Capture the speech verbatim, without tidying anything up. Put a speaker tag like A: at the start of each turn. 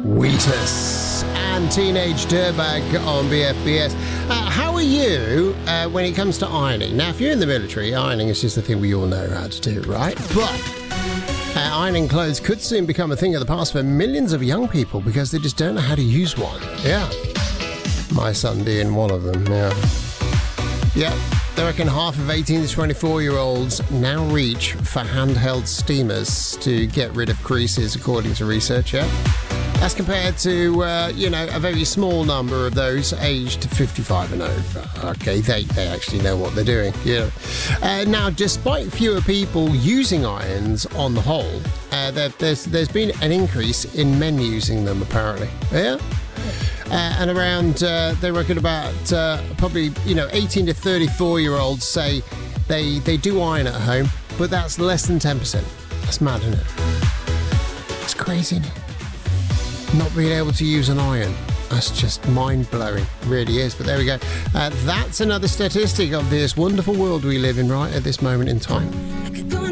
A: Wheatus and Teenage Dirtbag on B F B S. Uh, how are you uh, when it comes to ironing? Now, if you're in the military, ironing is just a thing we all know how to do, right? But uh, ironing clothes could soon become a thing of the past for millions of young people because they just don't know how to use one. Yeah. My son being one of them, yeah. Yeah. They reckon half of eighteen to twenty-four-year-olds now reach for handheld steamers to get rid of creases, according to research, yeah? As compared to, uh, you know, a very small number of those aged fifty-five and over. Okay, they, they actually know what they're doing, yeah. Uh, now, despite fewer people using irons on the whole, uh, there, there's there's been an increase in men using them, apparently, yeah? Uh, and around, uh, they reckon about uh, probably, you know, eighteen to thirty-four-year-olds say they, they do iron at home, but that's less than ten percent. That's mad, isn't it? It's crazy, isn't it? Not being able to use an iron. That's just mind-blowing. It really is. But there we go. Uh, that's another statistic of this wonderful world we live in right at this moment in time.